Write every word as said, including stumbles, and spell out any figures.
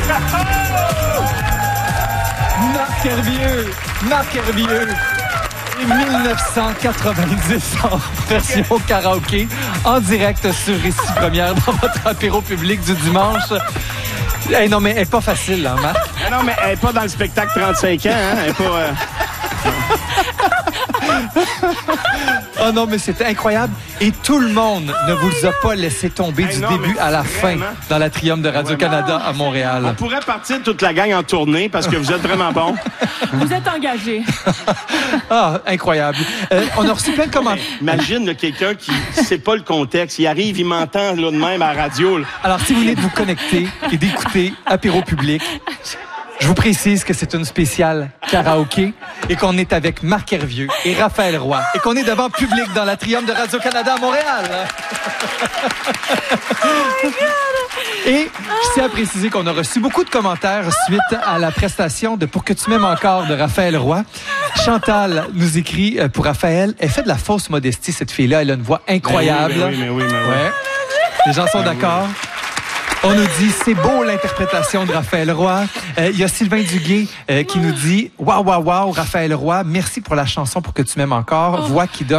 Marc Hervieux, Marc Hervieux. mille neuf cent quatre-vingt-dix en version karaoké, en direct sur Récit Première dans votre apéro public du dimanche. Hey, non, mais elle n'est pas facile, hein, Marc? Non, mais elle n'est pas dans le spectacle trente-cinq ans, hein? Elle n'est pas... Euh... Oh non, mais c'était incroyable. Et tout le monde ne vous a pas laissé tomber hey, du non, début à la vraiment, fin dans la Triomphe de Radio-Canada à Montréal. On pourrait partir toute la gang en tournée parce que vous êtes vraiment bons. Vous êtes engagés. Ah, incroyable. Euh, on a reçu plein de commentaires. Imagine là, quelqu'un qui ne sait pas le contexte. Il arrive, il m'entend là, de même à la radio. Là. Alors, si vous venez de vous connecter et d'écouter Apéro Public, je vous précise que c'est une spéciale karaoké et qu'on est avec Marc Hervieux et Raphaël Roy et qu'on est devant public dans la Triomphe de Radio-Canada à Montréal. Oh et je tiens à préciser qu'on a reçu beaucoup de commentaires suite à la prestation de Pour que tu m'aimes encore de Raphaël Roy. Chantal nous écrit pour Raphaël, elle fait de la fausse modestie, cette fille-là, elle a une voix incroyable. Mais oui, mais oui, mais oui. Ouais. Les gens sont d'accord. On nous dit, c'est beau l'interprétation de Raphaël Roy. Il euh, y a Sylvain Duguay euh, qui nous dit, waouh, waouh, waouh, Raphaël Roy, merci pour la chanson Pour que tu m'aimes encore. Voix qui donne